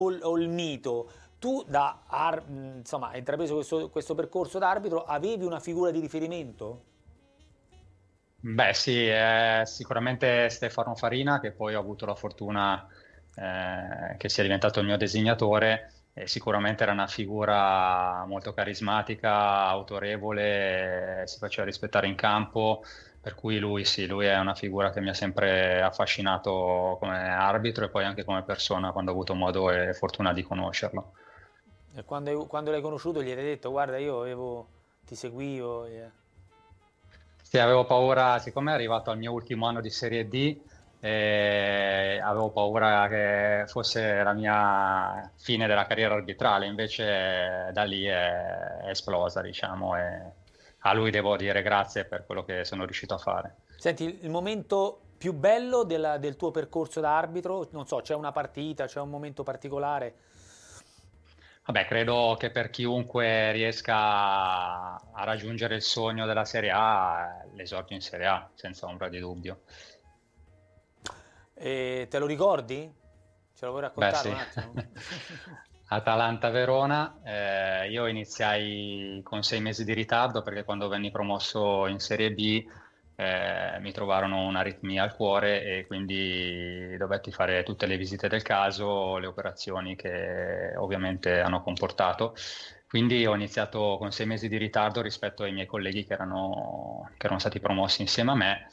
o il mito? Tu insomma, hai intrapreso questo percorso d'arbitro, avevi una figura di riferimento? Beh, sì, sicuramente Stefano Farina, che poi ho avuto la fortuna che sia diventato il mio designatore, e sicuramente era una figura molto carismatica, autorevole, si faceva rispettare in campo, per cui lui sì, lui è una figura che mi ha sempre affascinato come arbitro e poi anche come persona quando ho avuto modo e fortuna di conoscerlo. E quando l'hai conosciuto gli hai detto, guarda, ti seguivo. Sì, avevo paura, siccome è arrivato al mio ultimo anno di Serie D, avevo paura che fosse la mia fine della carriera arbitrale, invece da lì è esplosa, diciamo, e a lui devo dire grazie per quello che sono riuscito a fare. Senti, il momento più bello del tuo percorso da arbitro, non so, c'è una partita, c'è un momento particolare? Vabbè, credo che per chiunque riesca a raggiungere il sogno della Serie A, l'esordio in Serie A, senza ombra di dubbio. E te lo ricordi? Ce lo vuoi Beh, raccontare un sì. attimo? Atalanta-Verona, io iniziai con 6 mesi di ritardo perché quando venni promosso in Serie B mi trovarono un'aritmia al cuore e quindi dovetti fare tutte le visite del caso, le operazioni che ovviamente hanno comportato. Quindi ho iniziato con 6 mesi di ritardo rispetto ai miei colleghi che erano stati promossi insieme a me.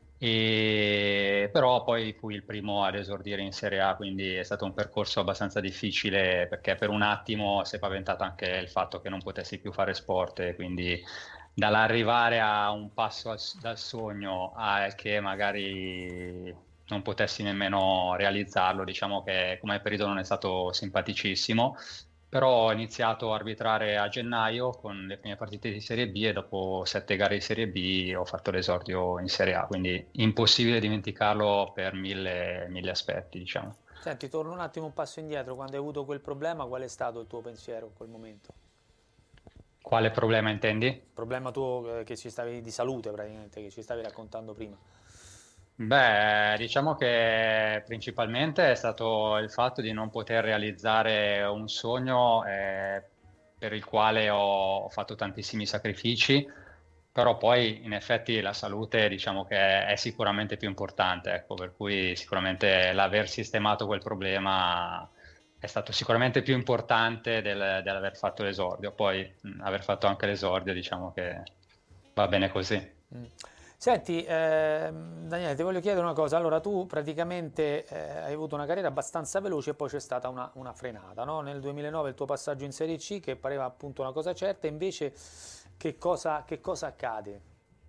Però poi fui il primo ad esordire in Serie A, quindi è stato un percorso abbastanza difficile perché per un attimo si è paventato anche il fatto che non potessi più fare sport e quindi dall'arrivare a un passo dal sogno a che magari non potessi nemmeno realizzarlo, diciamo che come periodo non è stato simpaticissimo. Però ho iniziato a arbitrare a gennaio con le prime partite di Serie B e dopo 7 gare di Serie B ho fatto l'esordio in Serie A, quindi impossibile dimenticarlo per mille aspetti, diciamo. Senti, torno un attimo un passo indietro, quando hai avuto quel problema, qual è stato il tuo pensiero in quel momento? Quale problema intendi? Problema tuo che ci stavi di salute praticamente, che ci stavi raccontando prima. Beh, diciamo che principalmente è stato il fatto di non poter realizzare un sogno per il quale ho fatto tantissimi sacrifici, però poi in effetti la salute diciamo che è sicuramente più importante, ecco, per cui sicuramente l'aver sistemato quel problema è stato sicuramente più importante dell'aver fatto l'esordio. Poi aver fatto anche l'esordio diciamo che va bene così. Mm. Senti, Daniele, ti voglio chiedere una cosa. Allora, tu praticamente hai avuto una carriera abbastanza veloce e poi c'è stata una frenata, no? Nel 2009 il tuo passaggio in Serie C, che pareva appunto una cosa certa, invece che cosa accade?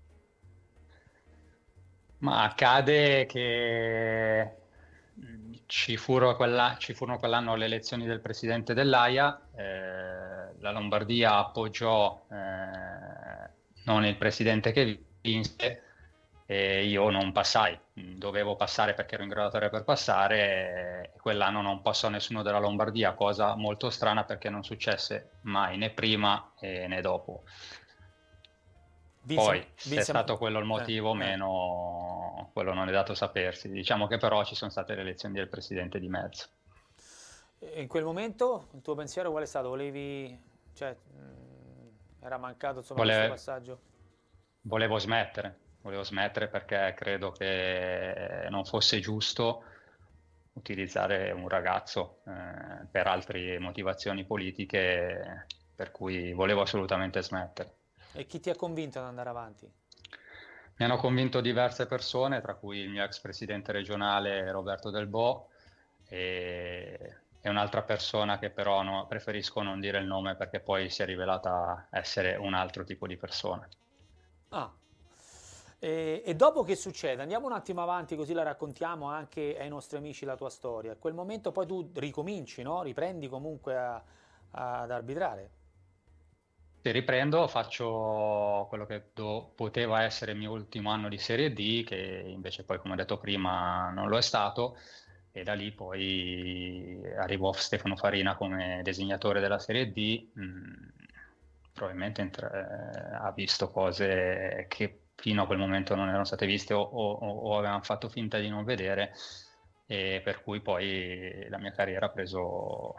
Ma accade che ci furono quell'anno le elezioni del presidente dell'AIA, la Lombardia appoggiò non il presidente che vinse e io non passai, dovevo passare perché ero in graduatoria per passare e quell'anno non passò nessuno della Lombardia, cosa molto strana perché non successe mai né prima né dopo. Vinse, Poi, se è vinse, stato quello il eh, motivo o eh. meno, quello non è dato sapersi. Diciamo che però ci sono state le elezioni del presidente di mezzo. E in quel momento il tuo pensiero qual è stato? Cioè, era mancato insomma questo Vole- passaggio? volevo smettere perché credo che non fosse giusto utilizzare un ragazzo per altre motivazioni politiche, per cui volevo assolutamente smettere. E chi ti ha convinto ad andare avanti? Mi hanno convinto diverse persone, tra cui il mio ex presidente regionale Roberto Del Bo e un'altra persona che però preferisco non dire il nome perché poi si è rivelata essere un altro tipo di persona. Ah, e dopo che succede? Andiamo un attimo avanti così la raccontiamo anche ai nostri amici la tua storia. A quel momento poi tu ricominci, no? Riprendi comunque ad arbitrare. Se riprendo, faccio quello che poteva essere il mio ultimo anno di Serie D, che invece poi, come ho detto prima, non lo è stato, e da lì poi arrivò Stefano Farina come designatore della Serie D. Probabilmente ha visto cose che fino a quel momento non erano state viste o avevano fatto finta di non vedere e per cui poi la mia carriera ha preso